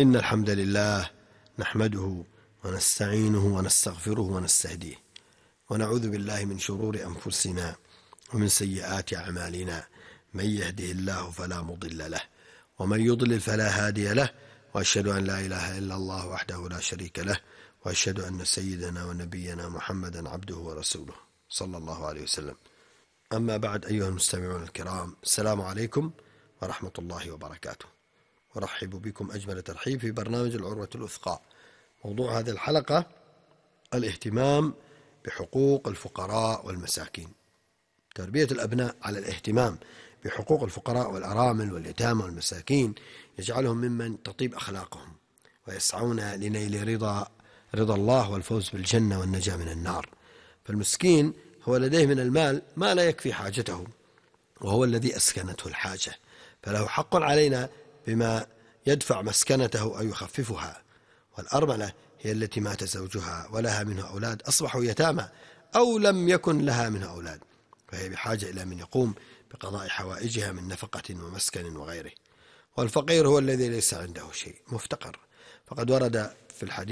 إن الحمد لله نحمده ونستعينه ونستغفره ونستهديه ونعوذ بالله من شرور أنفسنا ومن سيئات أعمالنا. من يهده الله فلا مضل له ومن يضلل فلا هادي له، وأشهد أن لا إله إلا الله وحده لا شريك له، وأشهد أن سيدنا ونبينا محمدا عبده ورسوله صلى الله عليه وسلم. أما بعد، أيها المستمعون الكرام، السلام عليكم ورحمة الله وبركاته، ورحب بكم أجمل ترحيب في برنامج العروة الوثقى. موضوع هذه الحلقة الاهتمام بحقوق الفقراء والمساكين. تربية الأبناء على الاهتمام بحقوق الفقراء والأرامل واليتامى والمساكين يجعلهم ممن تطيب أخلاقهم ويسعون لنيل رضا الله والفوز بالجنة والنجاة من النار. فالمسكين هو لديه من المال ما لا يكفي حاجته، وهو الذي أسكنته الحاجة، فله حق علينا بما يدفع مسكنته أو يخففها. والأرملة هي التي مات زوجها ولها منه أولاد أصبحوا يتامى أو لم يكن لها منه أولاد، فهي بحاجة إلى من يقوم بقضاء حوائجها من نفقة ومسكن وغيره. والفقير هو الذي ليس عنده شيء، مفتقر. فقد ورد في الحديث